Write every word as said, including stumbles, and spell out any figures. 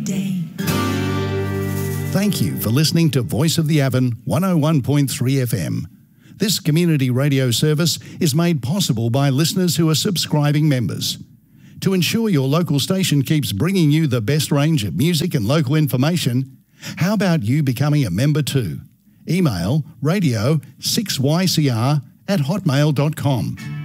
day. Thank you for listening to Voice of the Avon one oh one point three F M. This community radio service is made possible by listeners who are subscribing members. To ensure your local station keeps bringing you the best range of music and local information, how about you becoming a member too? Email radio six y c r at hotmail dot com.